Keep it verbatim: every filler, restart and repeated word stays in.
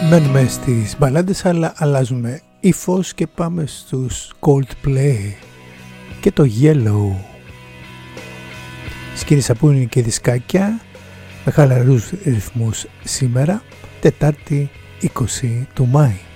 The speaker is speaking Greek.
Μένουμε στις μπαλάντες, αλλά αλλάζουμε ύφος και πάμε στους Coldplay και το Yellow. Σκήνη σαπούνι και δισκάκια με χαλαρούς ρυθμούς σήμερα, Τετάρτη είκοσι του Μάη.